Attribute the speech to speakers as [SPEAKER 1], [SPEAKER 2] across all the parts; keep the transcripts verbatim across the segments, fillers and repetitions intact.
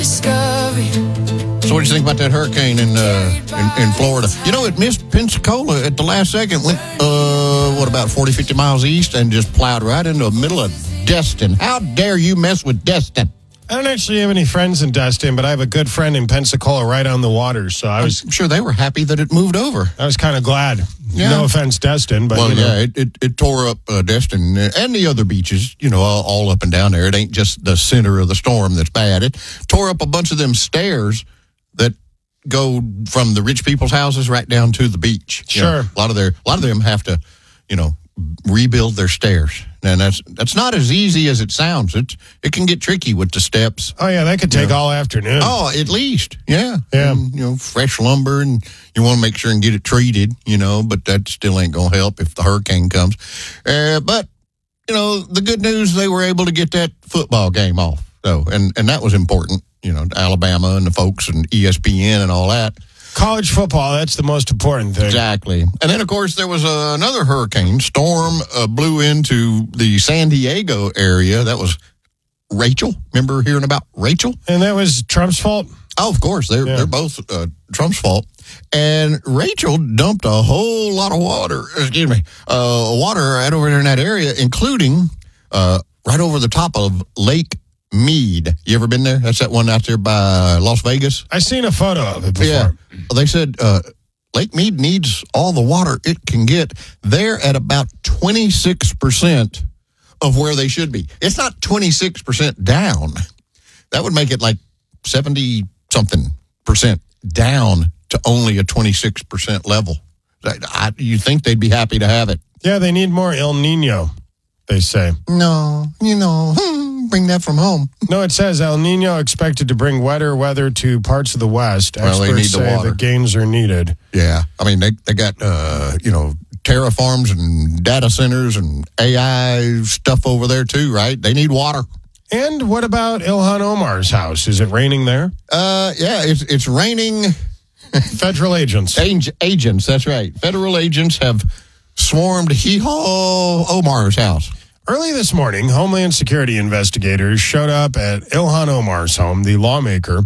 [SPEAKER 1] discovery.
[SPEAKER 2] So what do you think about that hurricane in uh, in, in Florida? You know, it missed Pensacola at the last second. Went, uh, what, about forty, fifty miles east and just plowed right into the middle of Destin. How dare you mess with Destin?
[SPEAKER 3] I don't actually have any friends in Destin, but I have a good friend in Pensacola right on the water. So I was
[SPEAKER 2] I'm sure they were happy that it moved over.
[SPEAKER 3] I was kind of glad.
[SPEAKER 2] Yeah.
[SPEAKER 3] No offense, Destin, but
[SPEAKER 2] well,
[SPEAKER 3] you know.
[SPEAKER 2] yeah, it, it, it tore up uh, Destin and the other beaches, you know, all, all up and down there. It ain't just the center of the storm that's bad. It tore up a bunch of them stairs that go from the rich people's houses right down to the beach. You
[SPEAKER 3] Sure.
[SPEAKER 2] know, a lot of their, a lot of them have to, you know, rebuild their stairs, and that's that's not as easy as it sounds. It it can get tricky with the steps.
[SPEAKER 3] Oh yeah, that could take
[SPEAKER 2] Yeah.
[SPEAKER 3] all afternoon.
[SPEAKER 2] Oh, at least, yeah,
[SPEAKER 3] Yeah.
[SPEAKER 2] And, you know, fresh lumber, and you want to make sure and get it treated, you know. But that still ain't gonna help if the hurricane comes. Uh, but you know, the good news, they were able to get that football game off. So, and and that was important, you know, to Alabama and the folks and E S P N and all that.
[SPEAKER 3] College football, that's the most important thing.
[SPEAKER 2] Exactly. And then, of course, there was uh, another hurricane. Storm uh, blew into the San Diego area. That was Rachel. Remember hearing about Rachel?
[SPEAKER 3] And that was Trump's fault?
[SPEAKER 2] Oh, of course. They're,
[SPEAKER 3] Yeah.
[SPEAKER 2] they're both uh, Trump's fault. And Rachel dumped a whole lot of water, excuse me, uh, water right over there in that area, including uh, right over the top of Lake Mead. You ever been there? That's that one out there by Las Vegas.
[SPEAKER 3] I seen a photo of it before.
[SPEAKER 2] Yeah. They said uh, Lake Mead needs all the water it can get. They're at about twenty-six percent of where they should be. It's not twenty-six percent down. That would make it like seventy-something percent down to only a twenty-six percent level. I, I, you'd think they'd be happy to have it.
[SPEAKER 3] Yeah, they need more El Nino, they say.
[SPEAKER 2] No, you know, bring that from home.
[SPEAKER 3] No, it says El Nino expected to bring wetter weather to parts of the West.
[SPEAKER 2] Well, they
[SPEAKER 3] Experts
[SPEAKER 2] need the
[SPEAKER 3] say
[SPEAKER 2] water.
[SPEAKER 3] the gains are needed.
[SPEAKER 2] Yeah. I mean, they, they got, uh, you know, terraforms and data centers and A I stuff over there, too, right? They need water.
[SPEAKER 3] And what about Ilhan Omar's house? Is it raining there?
[SPEAKER 2] Uh, yeah, it's it's raining.
[SPEAKER 3] Federal agents.
[SPEAKER 2] Ag- agents, that's right. Federal agents have swarmed Hee-Haw Omar's house.
[SPEAKER 3] Early this morning, Homeland Security investigators showed up at Ilhan Omar's home, the lawmaker.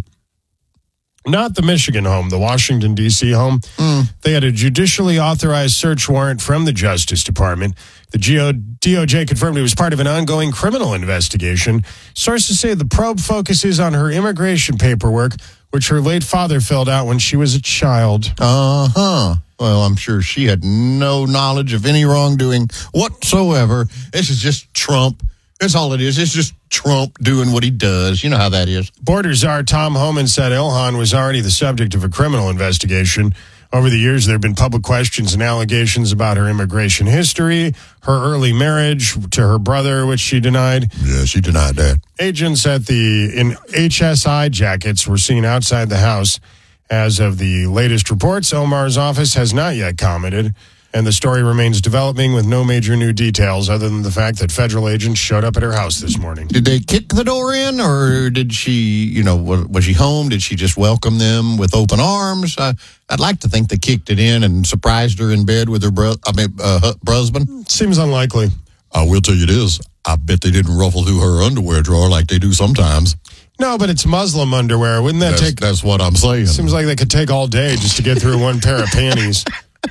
[SPEAKER 3] Not the Michigan home, the Washington, D C home.
[SPEAKER 2] Mm.
[SPEAKER 3] They had a judicially authorized search warrant from the Justice Department. The G O- D O J confirmed it was part of an ongoing criminal investigation. Sources say the probe focuses on her immigration paperwork, which her late father filled out when she was a child.
[SPEAKER 2] Uh-huh. Well, I'm sure she had no knowledge of any wrongdoing whatsoever. This is just Trump. That's all it is. It's just Trump doing what he does. You know how that is.
[SPEAKER 3] Border czar Tom Homan said Ilhan was already the subject of a criminal investigation. Over the years, there have been public questions and allegations about her immigration history, her early marriage to her brother, which she denied.
[SPEAKER 2] Yeah, she denied that.
[SPEAKER 3] Agents at the in H S I jackets were seen outside the house. As of the latest reports, Omar's office has not yet commented, and the story remains developing with no major new details other than the fact that federal agents showed up at her house this morning.
[SPEAKER 2] Did they kick the door in, or did she, you know, was, was she home? Did she just welcome them with open arms? Uh, I'd like to think they kicked it in and surprised her in bed with her bro- I mean, uh, husband.
[SPEAKER 3] Seems unlikely.
[SPEAKER 2] I will tell you this. I bet they didn't ruffle through her underwear drawer like they do sometimes.
[SPEAKER 3] No, but it's Muslim underwear. Wouldn't that
[SPEAKER 2] That's,
[SPEAKER 3] take...
[SPEAKER 2] that's what I'm saying.
[SPEAKER 3] Seems like they could take all day just to get through one pair of panties.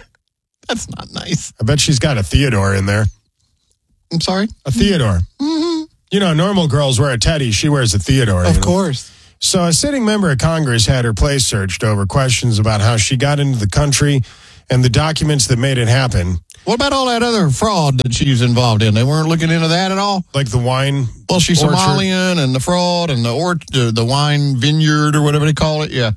[SPEAKER 2] That's not nice.
[SPEAKER 3] I bet she's got a Theodore in there.
[SPEAKER 2] I'm sorry?
[SPEAKER 3] A Theodore.
[SPEAKER 2] Mm-hmm.
[SPEAKER 3] You know, normal girls wear a teddy. She wears a Theodore.
[SPEAKER 2] Of
[SPEAKER 3] you know?
[SPEAKER 2] course.
[SPEAKER 3] So a sitting member of Congress had her place searched over questions about how she got into the country and the documents that made it happen.
[SPEAKER 2] What about all that other fraud that she's involved in? They weren't looking into that at all?
[SPEAKER 3] Like the wine
[SPEAKER 2] Well, she's
[SPEAKER 3] orchard.
[SPEAKER 2] Somalian and the fraud and the or- the, the wine vineyard or whatever they call it. Yeah.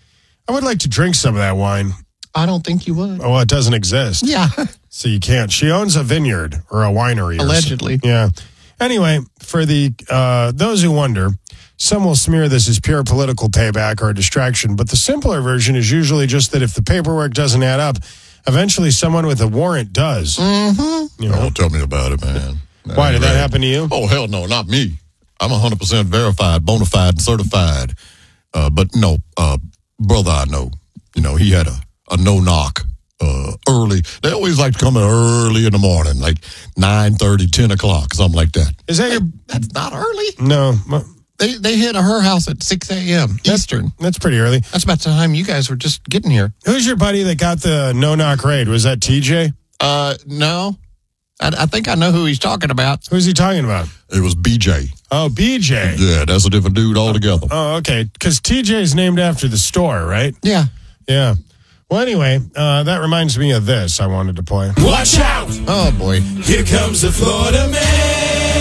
[SPEAKER 3] I would like to drink some of that wine.
[SPEAKER 2] I don't think you would.
[SPEAKER 3] Oh, it doesn't exist.
[SPEAKER 2] Yeah.
[SPEAKER 3] So you can't. She owns a vineyard or a winery.
[SPEAKER 2] Allegedly.
[SPEAKER 3] Or yeah. Anyway, for the uh, those who wonder, some will smear this as pure political payback or a distraction, but the simpler version is usually just that if the paperwork doesn't add up, eventually someone with a warrant does.
[SPEAKER 2] Mm-hmm.
[SPEAKER 3] You know?
[SPEAKER 2] Don't tell me about it, man.
[SPEAKER 3] Why, did that happen to you?
[SPEAKER 2] Oh, hell no, not me. I'm one hundred percent verified, bona fide, and certified. Uh, but no, uh, brother I know, you know, he had a, a no-knock uh, early. They always like to come in early in the morning, like nine thirty, ten o'clock, something like that.
[SPEAKER 3] Is that your...
[SPEAKER 2] That's not early.
[SPEAKER 3] No. My,
[SPEAKER 2] They they hit her house at six a.m. Eastern.
[SPEAKER 3] That's pretty early.
[SPEAKER 2] That's about the time you guys were just getting here.
[SPEAKER 3] Who's your buddy that got the no-knock raid? Was that T J?
[SPEAKER 2] Uh, no. I, I think I know who he's talking about.
[SPEAKER 3] Who's he talking about?
[SPEAKER 2] It was B J.
[SPEAKER 3] Oh, B J.
[SPEAKER 2] Yeah, that's a different dude altogether.
[SPEAKER 3] Oh, okay. Because T J is named after the store, right?
[SPEAKER 2] Yeah.
[SPEAKER 3] Yeah. Well, anyway, uh, that reminds me of this I wanted to play.
[SPEAKER 1] Watch out!
[SPEAKER 2] Oh, boy.
[SPEAKER 1] Here comes the Florida man.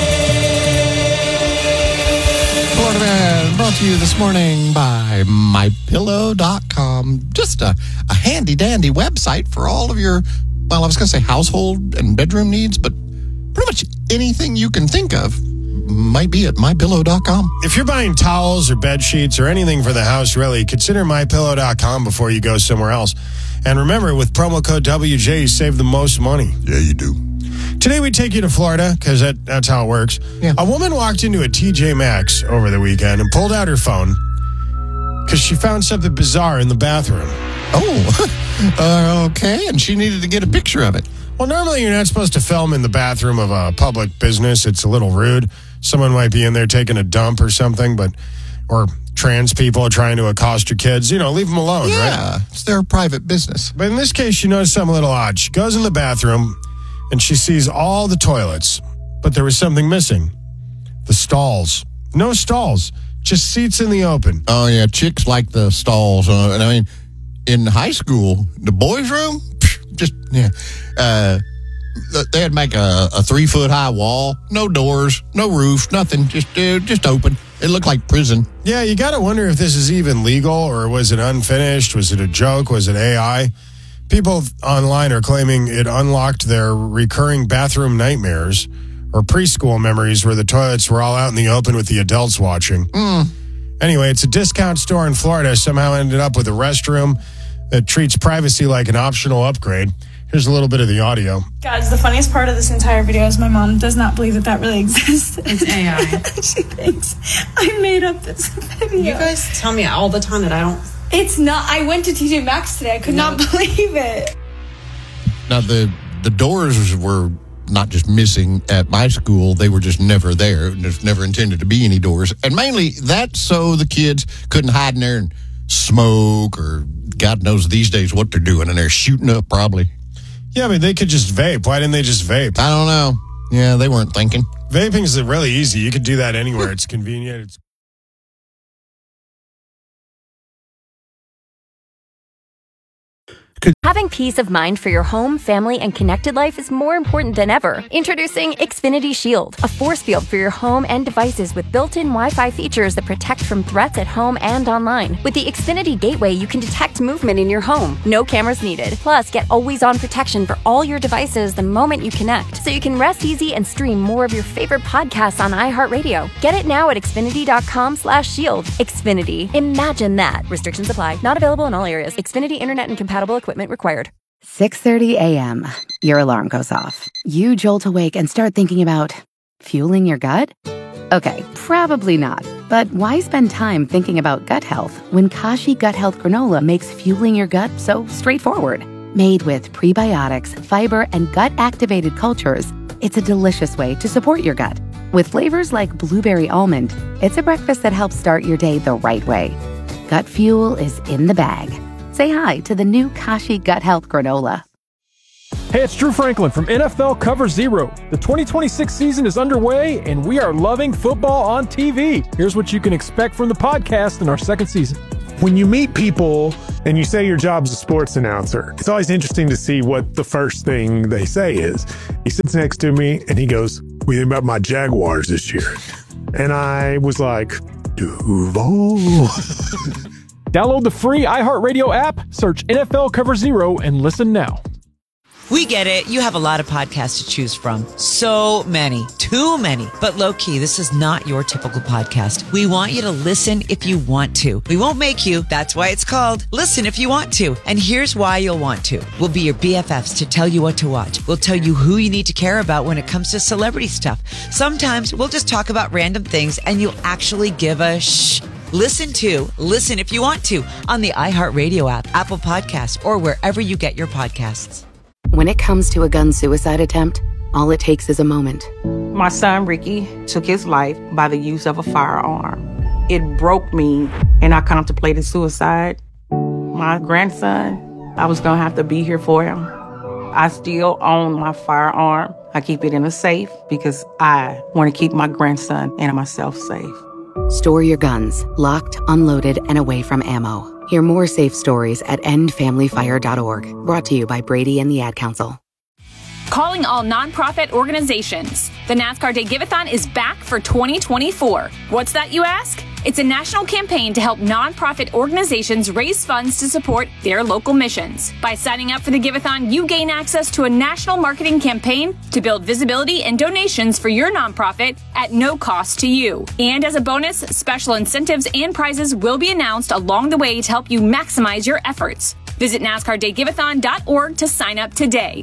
[SPEAKER 2] Florida Man, brought to you this morning by my pillow dot com. Just a, a handy-dandy website for all of your, well, I was going to say household and bedroom needs, but pretty much anything you can think of might be at my pillow dot com.
[SPEAKER 3] If you're buying towels or bed sheets or anything for the house, really, consider my pillow dot com before you go somewhere else. And remember, with promo code W J, you save the most money.
[SPEAKER 2] Yeah, you do.
[SPEAKER 3] Today we take you to Florida, because that, that's how it works.
[SPEAKER 2] Yeah.
[SPEAKER 3] A woman walked into a T J Maxx over the weekend and pulled out her phone because she found something bizarre in the bathroom.
[SPEAKER 2] Oh, uh, okay. And she needed to get a picture of it.
[SPEAKER 3] Well, normally you're not supposed to film in the bathroom of a public business. It's a little rude. Someone might be in there taking a dump or something, but or trans people are trying to accost your kids. You know, leave them alone,
[SPEAKER 2] Yeah,
[SPEAKER 3] right?
[SPEAKER 2] it's their private business.
[SPEAKER 3] But in this case, she noticed something a little odd. She goes in the bathroom and she sees all the toilets, but there was something missing. The stalls. No stalls, just seats in the open.
[SPEAKER 2] Oh, yeah, chicks like the stalls. Uh, and I mean, in high school, the boys' room, just, yeah. Uh, they'd make a, a three-foot high wall, no doors, no roof, nothing, just uh, just open. It looked like prison.
[SPEAKER 3] Yeah, you got to wonder if this is even legal, or was it unfinished? Was it a joke? Was it A I? People online are claiming it unlocked their recurring bathroom nightmares or preschool memories where the toilets were all out in the open with the adults watching.
[SPEAKER 2] Mm.
[SPEAKER 3] Anyway, it's a discount store in Florida. Somehow ended up with a restroom that treats privacy like an optional upgrade. Here's a little bit of the audio.
[SPEAKER 4] Guys, the funniest part of this entire video is my mom does not believe that that really exists.
[SPEAKER 5] It's A I.
[SPEAKER 4] She thinks I made up this video.
[SPEAKER 5] You guys tell me all the time that I don't.
[SPEAKER 4] It's not. I went to T J Maxx today. I could
[SPEAKER 5] No.
[SPEAKER 4] not believe it.
[SPEAKER 2] Now, the, the doors were not just missing at my school. They were just never there. There's never intended to be any doors. And mainly that's so the kids couldn't hide in there and smoke, or God knows these days what they're doing in there, shooting up probably.
[SPEAKER 3] Yeah, but they could just vape. Why didn't they just vape?
[SPEAKER 2] I don't know. Yeah, they weren't thinking.
[SPEAKER 3] Vaping is really easy. You could do that anywhere. It's convenient. It's
[SPEAKER 6] Having peace of mind for your home, family, and connected life is more important than ever. Introducing Xfinity Shield, a force field for your home and devices with built-in Wi-Fi features that protect from threats at home and online. With the Xfinity Gateway, you can detect movement in your home. No cameras needed. Plus, get always-on protection for all your devices the moment you connect, so you can rest easy and stream more of your favorite podcasts on iHeartRadio. Get it now at Xfinity.com slash shield. Xfinity. Imagine that. Restrictions apply. Not available in all areas. Xfinity Internet and compatible equipment required.
[SPEAKER 7] six thirty a.m. Your alarm goes off. You jolt awake and start thinking about fueling your gut? Okay, probably not. But why spend time thinking about gut health when Kashi Gut Health Granola makes fueling your gut so straightforward? Made with prebiotics, fiber, and gut-activated cultures, it's a delicious way to support your gut. With flavors like blueberry almond, it's a breakfast that helps start your day the right way. Gut fuel is in the bag. Say hi to the new Kashi Gut Health Granola.
[SPEAKER 8] Hey, it's Drew Franklin from N F L Cover Zero. The twenty twenty-six season is underway, and we are loving football on T V. Here's what you can expect from the podcast in our second season.
[SPEAKER 9] When you meet people and you say your job's a sports announcer, it's always interesting to see what the first thing they say is. He sits next to me and he goes, "What do you think about my Jaguars this year?" And I was like, Duval.
[SPEAKER 8] Download the free iHeartRadio app, search N F L Cover Zero, and listen now.
[SPEAKER 10] We get it. You have a lot of podcasts to choose from. So many. Too many. But low-key, this is not your typical podcast. We want you to listen if you want to. We won't make you. That's why it's called Listen If You Want To. And here's why you'll want to. We'll be your B F Fs to tell you what to watch. We'll tell you who you need to care about when it comes to celebrity stuff. Sometimes we'll just talk about random things and you'll actually give a shh. Listen to Listen If You Want To on the iHeartRadio app, Apple Podcasts, or wherever you get your podcasts.
[SPEAKER 7] When it comes to a gun suicide attempt, all it takes is a moment.
[SPEAKER 11] My son, Ricky, took his life by the use of a firearm. It broke me, and I contemplated suicide. My grandson, I was going to have to be here for him. I still own my firearm. I keep it in a safe because I want to keep my grandson and myself safe.
[SPEAKER 7] Store your guns, locked, unloaded, and away from ammo. Hear more safe stories at end family fire dot org. Brought to you by Brady and the Ad Council.
[SPEAKER 12] Calling all nonprofit organizations. The NASCAR Day Give-A-thon is back for twenty twenty-four. What's that, you ask? It's a national campaign to help nonprofit organizations raise funds to support their local missions. By signing up for the Give-A-thon, you gain access to a national marketing campaign to build visibility and donations for your nonprofit at no cost to you. And as a bonus, special incentives and prizes will be announced along the way to help you maximize your efforts. Visit NASCAR Day Give A thon dot org to sign up today.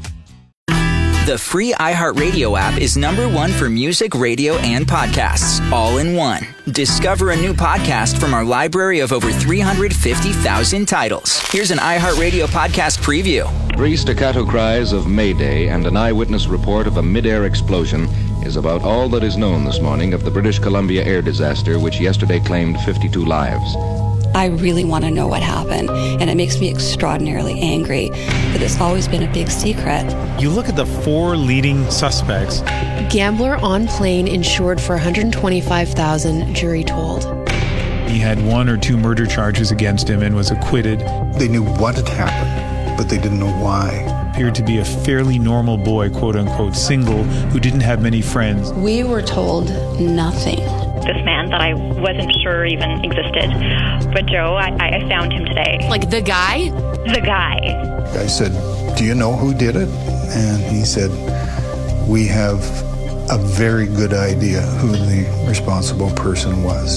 [SPEAKER 13] The free iHeartRadio app is number one for music, radio, and podcasts, all in one. Discover a new podcast from our library of over three hundred fifty thousand titles. Here's an iHeartRadio podcast preview.
[SPEAKER 14] Three staccato cries of Mayday and an eyewitness report of a mid-air explosion is about all that is known this morning of the British Columbia air disaster, which yesterday claimed fifty-two lives.
[SPEAKER 15] I really want to know what happened, and it makes me extraordinarily angry that it's always been a big secret.
[SPEAKER 16] You look at the four leading suspects.
[SPEAKER 17] Gambler on plane insured for one hundred twenty-five thousand dollars, jury told.
[SPEAKER 16] He had one or two murder charges against him and was acquitted.
[SPEAKER 18] They knew what had happened, but they didn't know why.
[SPEAKER 16] Appeared to be a fairly normal boy, quote unquote, single, who didn't have many friends.
[SPEAKER 15] We were told nothing.
[SPEAKER 19] This man that I wasn't sure even existed. But Joe, I, I found him today.
[SPEAKER 17] Like the guy?
[SPEAKER 19] The guy.
[SPEAKER 18] I said, do you know who did it? And he said, we have a very good idea who the responsible person was.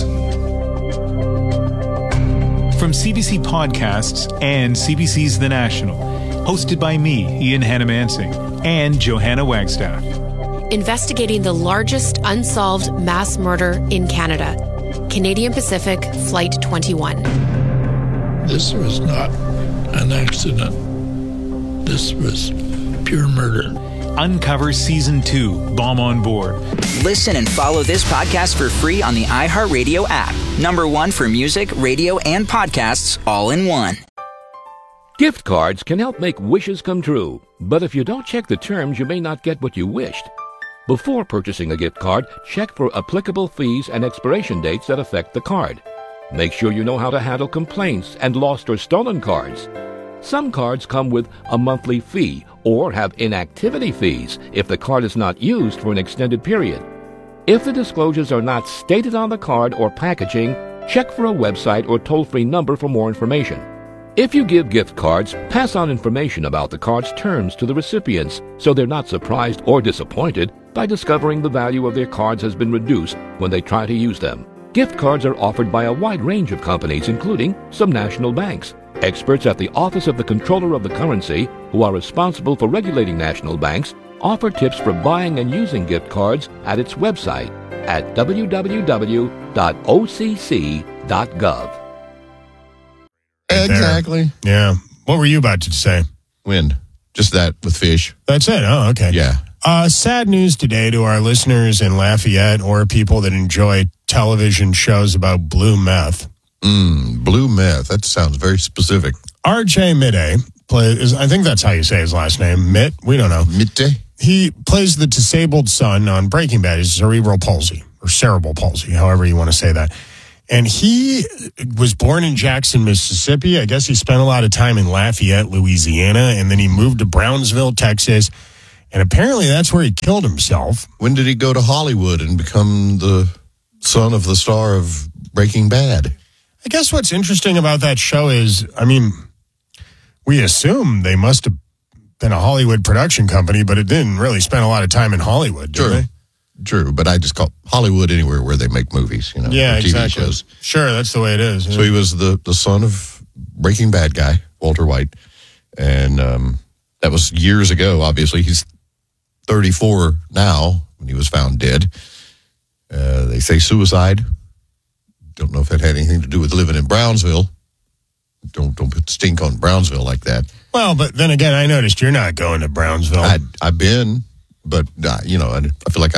[SPEAKER 16] From C B C Podcasts and C B C's The National, hosted by me, Ian Hannamansing, and Johanna Wagstaff.
[SPEAKER 17] Investigating the largest unsolved mass murder in Canada. Canadian Pacific Flight twenty-one.
[SPEAKER 1] This was not an accident. This was pure murder.
[SPEAKER 16] Uncover Season two, Bomb on Board.
[SPEAKER 13] Listen and follow this podcast for free on the iHeartRadio app. Number one for music, radio, and podcasts, all in one.
[SPEAKER 20] Gift cards can help make wishes come true, but if you don't check the terms, you may not get what you wished. Before purchasing a gift card, check for applicable fees and expiration dates that affect the card. Make sure you know how to handle complaints and lost or stolen cards. Some cards come with a monthly fee or have inactivity fees if the card is not used for an extended period. If the disclosures are not stated on the card or packaging, check for a website or toll-free number for more information. If you give gift cards, pass on information about the card's terms to the recipients so they're not surprised or disappointed by discovering the value of their cards has been reduced when they try to use them. Gift cards are offered by a wide range of companies, including some national banks. Experts at the Office of the Comptroller of the Currency, who are responsible for regulating national banks, offer tips for buying and using gift cards at its website at w w w dot o c c dot gov.
[SPEAKER 2] Exactly.
[SPEAKER 3] Yeah. What were you about to say?
[SPEAKER 2] Wind. Just that with fish.
[SPEAKER 3] That's it. Oh, okay.
[SPEAKER 2] Yeah.
[SPEAKER 3] Uh, sad news today to our listeners in Lafayette or people that enjoy television shows about blue meth.
[SPEAKER 2] Mm, blue meth. That sounds very specific.
[SPEAKER 3] R J Mitte plays, I think that's how you say his last name. Mitt? We don't know.
[SPEAKER 2] Mitte?
[SPEAKER 3] He plays the disabled son on Breaking Bad. He's cerebral palsy or cerebral palsy, however you want to say that. And he was born in Jackson, Mississippi. I guess he spent a lot of time in Lafayette, Louisiana, and then he moved to Brownsville, Texas. And apparently that's where he killed himself.
[SPEAKER 2] When did he go to Hollywood and become the son of the star of Breaking Bad?
[SPEAKER 3] I guess what's interesting about that show is, I mean, we assume they must have been a Hollywood production company, but it didn't really spend a lot of time in Hollywood, did
[SPEAKER 2] True.
[SPEAKER 3] they?
[SPEAKER 2] True, but I just call Hollywood anywhere where they make movies, you know,
[SPEAKER 3] Yeah,
[SPEAKER 2] or T V
[SPEAKER 3] exactly.
[SPEAKER 2] shows.
[SPEAKER 3] Sure, that's the way it is.
[SPEAKER 2] So he was the, the son of Breaking Bad guy, Walter White. And um, that was years ago, obviously. He's thirty-four now when he was found dead. Uh, they say suicide. Don't know if that had anything to do with living in Brownsville. Don't don't put stink on Brownsville like that.
[SPEAKER 3] Well, but then again, I noticed you're not going to Brownsville.
[SPEAKER 2] I, I've been, but, uh, you know, I, I feel like I,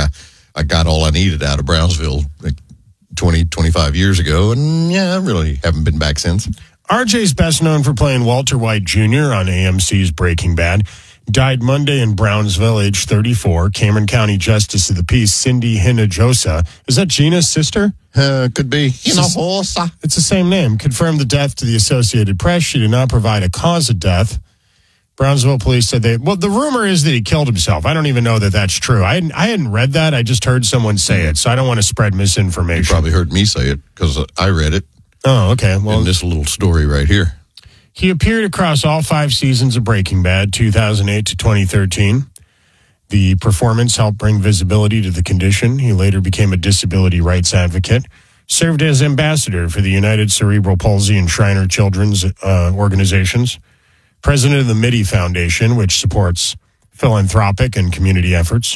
[SPEAKER 2] I got all I needed out of Brownsville like twenty, twenty-five years ago, and yeah, I really haven't been back since.
[SPEAKER 3] R J's best known for playing Walter White Junior on A M C's Breaking Bad. Died Monday in Brownsville, age thirty-four. Cameron County Justice of the Peace, Cindy Hinojosa. Is that Gina's sister?
[SPEAKER 2] Uh, could be. Hinojosa.
[SPEAKER 3] It's the same name. Confirmed the death to the Associated Press. She did not provide a cause of death. Brownsville police said they, well, the rumor is that he killed himself. I don't even know that that's true. I hadn't, I hadn't read that. I just heard someone say it, so I don't want to spread misinformation.
[SPEAKER 2] You probably heard me say it because I read it.
[SPEAKER 3] Oh, okay. Well,
[SPEAKER 2] in this little story right here.
[SPEAKER 3] He appeared across all five seasons of Breaking Bad, two thousand eight to twenty thirteen. The performance helped bring visibility to the condition. He later became a disability rights advocate, served as ambassador for the United Cerebral Palsy and Shriner Children's uh, organizations, president of the Mitty Foundation, which supports philanthropic and community efforts.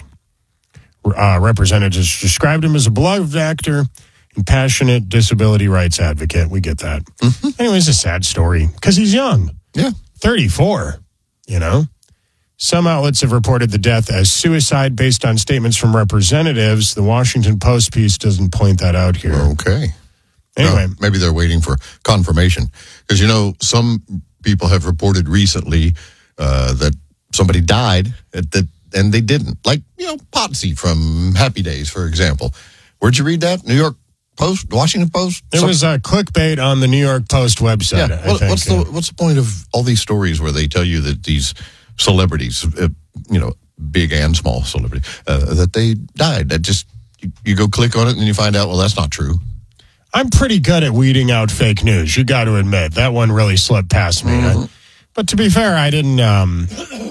[SPEAKER 3] Uh, representatives described him as a beloved actor and passionate disability rights advocate. We get that. Mm-hmm. Anyways, a sad story because he's young.
[SPEAKER 2] Yeah.
[SPEAKER 3] thirty-four, you know. Some outlets have reported the death as suicide based on statements from representatives. The Washington Post piece doesn't point that out here.
[SPEAKER 2] Okay.
[SPEAKER 3] Anyway.
[SPEAKER 2] No, maybe they're waiting for confirmation. Because, you know, some people have reported recently uh, that somebody died at the, and they didn't. Like, you know, Potsy from Happy Days, for example. Where'd you read that? New York Post, Washington Post?
[SPEAKER 3] There was a clickbait on the New York Post website.
[SPEAKER 2] Yeah.
[SPEAKER 3] I
[SPEAKER 2] What,
[SPEAKER 3] think.
[SPEAKER 2] what's the what's the point of all these stories where they tell you that these celebrities, uh, you know, big and small celebrities, uh, that they died? That just you, you go click on it and then you find out, well, that's not true.
[SPEAKER 3] I'm pretty good at weeding out fake news. You got to admit that one really slipped past me.
[SPEAKER 2] Mm-hmm.
[SPEAKER 3] I, but to be fair, I didn't. Um,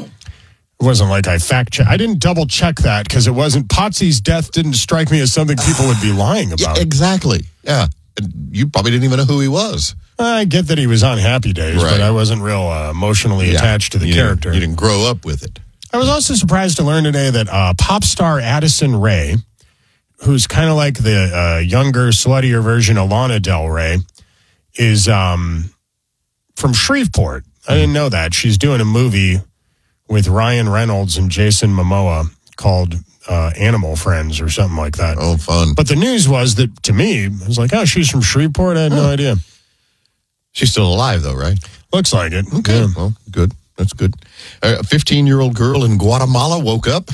[SPEAKER 3] It wasn't like I fact check. I didn't double check that because it wasn't Potsy's death didn't strike me as something people would be lying about.
[SPEAKER 2] Yeah, exactly. Yeah. And you probably didn't even know who he was.
[SPEAKER 3] I get that he was on Happy Days,
[SPEAKER 2] Right.
[SPEAKER 3] but I wasn't real uh, emotionally
[SPEAKER 2] Yeah.
[SPEAKER 3] attached to the
[SPEAKER 2] you
[SPEAKER 3] character.
[SPEAKER 2] Didn't, you didn't grow up with it.
[SPEAKER 3] I was also surprised to learn today that uh, pop star Addison Rae, who's kind of like the uh, younger, sluttier version of Lana Del Rey, is um, from Shreveport. I didn't know that. She's doing a movie with Ryan Reynolds and Jason Momoa called uh, Animal Friends or something like that.
[SPEAKER 2] Oh, fun.
[SPEAKER 3] But the news was that, to me, I was like, oh, she's from Shreveport? I had no idea.
[SPEAKER 2] She's still alive, though, right?
[SPEAKER 3] Looks like it.
[SPEAKER 2] Okay.
[SPEAKER 3] Yeah.
[SPEAKER 2] Well, good. That's good. A fifteen-year-old girl in Guatemala woke up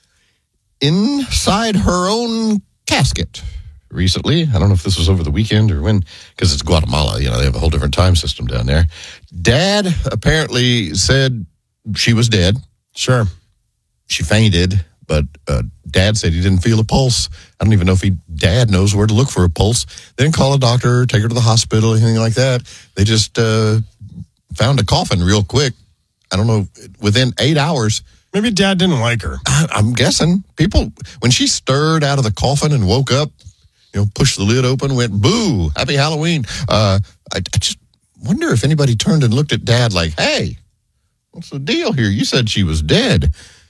[SPEAKER 2] inside her own casket recently. I don't know if this was over the weekend or when, because it's Guatemala. You know, they have a whole different time system down there. Dad apparently said she was dead.
[SPEAKER 3] Sure.
[SPEAKER 2] She fainted, but uh, Dad said he didn't feel a pulse. I don't even know if he, Dad knows where to look for a pulse. They didn't call a doctor, take her to the hospital, anything like that. They just uh, found a coffin real quick. I don't know, within eight hours.
[SPEAKER 3] Maybe Dad didn't like her.
[SPEAKER 2] I, I'm guessing. People, when she stirred out of the coffin and woke up, you know, pushed the lid open, went, boo, happy Halloween. Uh, I, I just wonder if anybody turned and looked at Dad like, hey, what's the deal here? You said she was dead.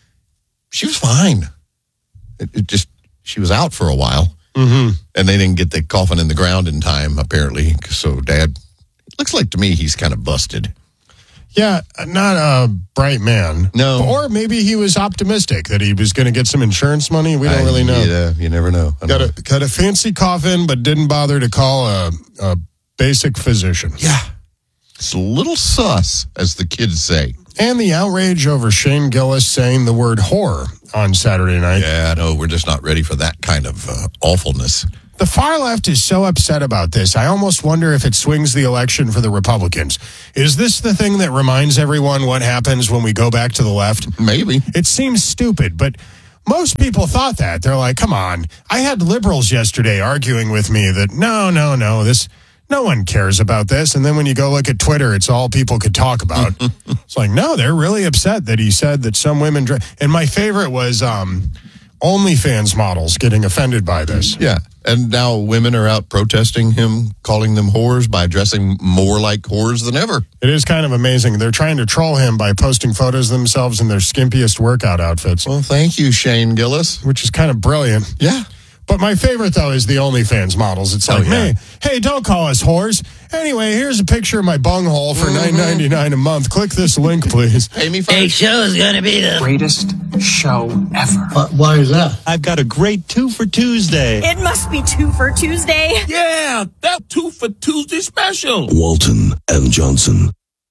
[SPEAKER 2] She was fine. It, it just, she was out for a while.
[SPEAKER 3] Mm-hmm.
[SPEAKER 2] And they didn't get the coffin in the ground in time, apparently. So Dad, it looks like to me he's kind of busted.
[SPEAKER 3] Yeah, not a bright man.
[SPEAKER 2] No.
[SPEAKER 3] Or maybe he was optimistic that he was going to get some insurance money. We don't
[SPEAKER 2] I,
[SPEAKER 3] really know.
[SPEAKER 2] Yeah, you never know. I
[SPEAKER 3] Got
[SPEAKER 2] know.
[SPEAKER 3] a, got a fancy coffin, but didn't bother to call a, a basic physician.
[SPEAKER 2] Yeah. It's a little sus, as the kids say.
[SPEAKER 3] And the outrage over Shane Gillis saying the word whore on Saturday night.
[SPEAKER 2] Yeah, no, we're just not ready for that kind of uh, awfulness.
[SPEAKER 3] The far left is so upset about this, I almost wonder if it swings the election for the Republicans. Is this the thing that reminds everyone what happens when we go back to the left?
[SPEAKER 2] Maybe.
[SPEAKER 3] It seems stupid, but most people thought that. They're like, come on. I had liberals yesterday arguing with me that, no, no, no, this... no one cares about this. And then when you go look at Twitter, it's all people could talk about. It's like, no, they're really upset that he said that some women... Dra-. And my favorite was um, OnlyFans models getting offended by this.
[SPEAKER 2] Yeah. And now women are out protesting him, calling them whores by dressing more like whores than ever.
[SPEAKER 3] It is kind of amazing. They're trying to troll him by posting photos of themselves in their skimpiest workout outfits.
[SPEAKER 2] Well, thank you, Shane Gillis.
[SPEAKER 3] Which is kind of brilliant.
[SPEAKER 2] Yeah.
[SPEAKER 3] But my favorite, though, is the OnlyFans models. It's like,
[SPEAKER 2] oh, yeah.
[SPEAKER 3] hey, hey, don't call us whores. Anyway, here's a picture of my bunghole for nine ninety-nine a month. Click this link, please.
[SPEAKER 2] Pay me
[SPEAKER 21] Big show is going to be the
[SPEAKER 22] greatest show ever.
[SPEAKER 1] Uh, why is that?
[SPEAKER 22] I've got a great two for Tuesday.
[SPEAKER 4] It must be two for Tuesday.
[SPEAKER 21] Yeah, that two for Tuesday special.
[SPEAKER 23] Walton and Johnson.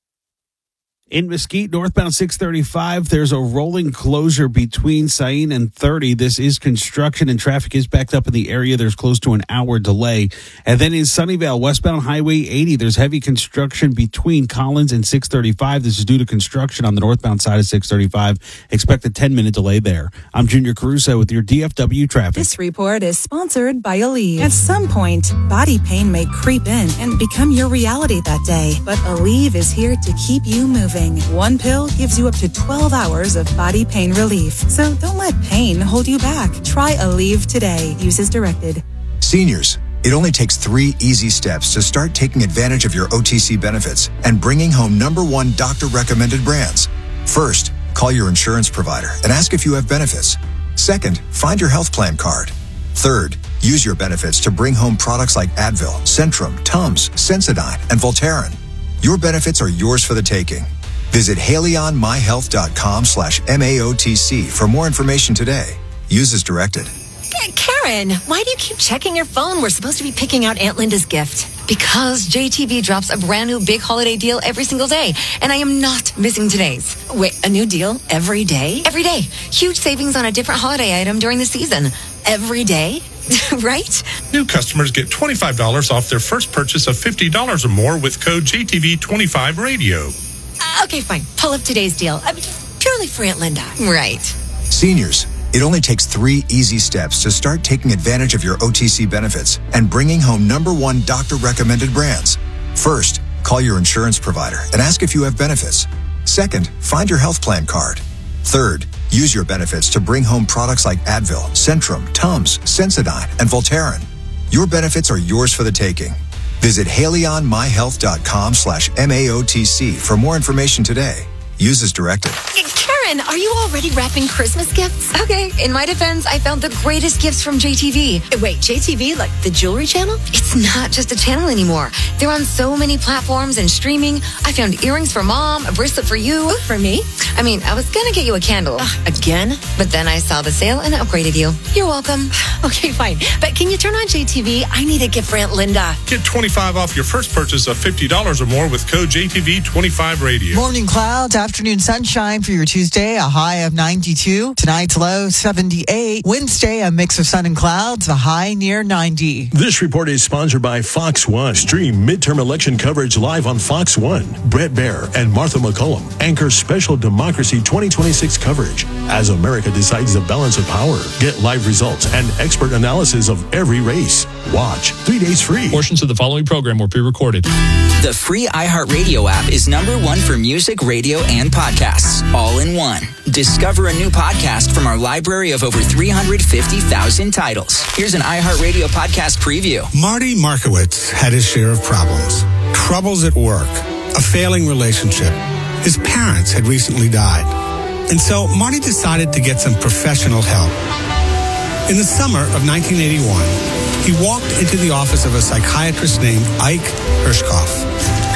[SPEAKER 24] In Mesquite, northbound six thirty-five, there's a rolling closure between Sain and thirty. This is construction and traffic is backed up in the area. There's close to an hour delay. And then in Sunnyvale, westbound Highway eighty, there's heavy construction between Collins and six thirty-five. This is due to construction on the northbound side of six thirty-five. Expect a ten-minute delay there. I'm Junior Caruso with your D F W traffic.
[SPEAKER 25] This report is sponsored by Aleve. At some point, body pain may creep in and become your reality that day. But Aleve is here to keep you moving. One pill gives you up to twelve hours of body pain relief. So don't let pain hold you back. Try Aleve today. Use as directed.
[SPEAKER 26] Seniors, it only takes three easy steps to start taking advantage of your O T C benefits and bringing home number one doctor-recommended brands. First, call your insurance provider and ask if you have benefits. Second, find your health plan card. Third, use your benefits to bring home products like Advil, Centrum, Tums, Sensodyne, and Voltaren. Your benefits are yours for the taking. Visit HaleyOnMyHealth.com slash M A O T C for more information today. Use as directed.
[SPEAKER 27] Karen, why do you keep checking your phone? We're supposed to be picking out Aunt Linda's gift. Because J T V drops a brand new big holiday deal every single day, and I am not missing today's. Wait, a new deal every day? Every day. Huge savings on a different holiday item during the season. Every day? Right?
[SPEAKER 28] New customers get twenty-five dollars off their first purchase of fifty dollars or more with code J T V twenty-five radio.
[SPEAKER 27] Uh, okay, fine. Pull up today's deal. Uh, purely for Aunt Linda. Right.
[SPEAKER 26] Seniors, it only takes three easy steps to start taking advantage of your O T C benefits and bringing home number one doctor-recommended brands. First, call your insurance provider and ask if you have benefits. Second, find your health plan card. Third, use your benefits to bring home products like Advil, Centrum, Tums, Sensodyne, and Voltaren. Your benefits are yours for the taking. Visit HaleyOnMyHealth.com slash M A O T C for more information today. Use as directed.
[SPEAKER 27] Karen, are you already wrapping Christmas gifts? Okay, in my defense, I found the greatest gifts from J T V. Wait, J T V, like the jewelry channel? It's not just a channel anymore. They're on so many platforms and streaming. I found earrings for mom, a bracelet for you. Ooh, for me? I mean, I was gonna get you a candle. Ugh, again? But then I saw the sale and upgraded you. You're welcome. Okay, fine. But can you turn on J T V? I need a gift for Aunt Linda.
[SPEAKER 28] Get twenty-five dollars off your first purchase of fifty dollars or more with code J T V twenty-five radio.
[SPEAKER 29] Morning clouds, afternoon sunshine for your Tuesday, a high of ninety-two. Tonight's low, seventy-eight. Wednesday, a mix of sun and clouds, a high near ninety.
[SPEAKER 23] This report is sponsored by Fox One. Stream midterm election coverage live on Fox One. Brett Baer and Martha McCullum anchor special Democracy twenty twenty-six coverage as America decides the balance of power. Get live results and expert analysis of every race. Watch three days free.
[SPEAKER 30] Portions of the following program were pre-recorded.
[SPEAKER 13] The free iHeartRadio app is number one for music, radio, and podcasts, all in one. Discover a new podcast from our library of over three hundred fifty thousand titles. Here's an iHeartRadio podcast preview.
[SPEAKER 31] Marty Markowitz had his share of problems. Troubles at work, a failing relationship. His parents had recently died. And so Marty decided to get some professional help. In the summer of nineteen eighty-one, he walked into the office of a psychiatrist named Ike Hirschkoff.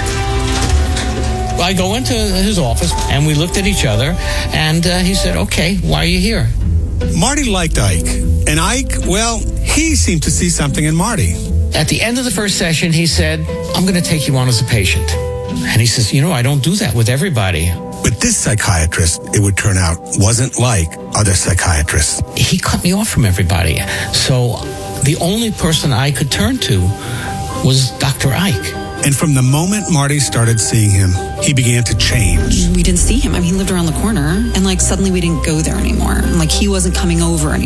[SPEAKER 22] I go into his office, and we looked at each other, and uh, he said, okay, why are you here?
[SPEAKER 31] Marty liked Ike, and Ike, well, he seemed to see something in Marty.
[SPEAKER 22] At the end of the first session, he said, I'm going to take you on as a patient. And he says, you know, I don't do that with everybody.
[SPEAKER 31] But this psychiatrist, it would turn out, wasn't like other psychiatrists.
[SPEAKER 22] He cut me off from everybody. So the only person I could turn to was Doctor Ike.
[SPEAKER 31] And from the moment Marty started seeing him, he began to change.
[SPEAKER 32] We didn't see him. I mean, he lived around the corner, and like suddenly we didn't go there anymore. Like he wasn't coming over anymore.